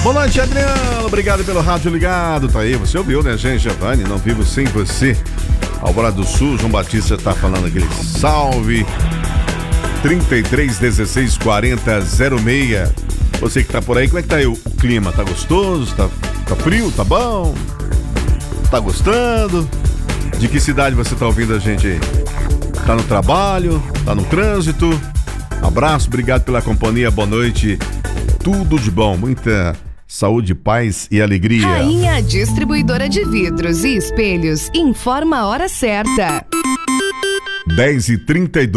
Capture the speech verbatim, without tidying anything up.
Boa noite, Adriano. Obrigado pelo rádio ligado. Tá aí, você ouviu, né, gente? Giovanni, não vivo sem você. Alvorada do Sul, João Batista tá falando aquele salve. trinta e três, dezesseis, quarenta, zero seis. Você que tá por aí, como é que tá aí o clima? Tá gostoso? Tá, tá frio? Tá bom? Tá gostando? De que cidade você tá ouvindo a gente aí? Tá no trabalho? Tá no trânsito? Abraço, obrigado pela companhia, boa noite. Tudo de bom, muita saúde, paz e alegria. Rainha Distribuidora de Vidros e Espelhos informa a hora certa. dez e trinta e dois.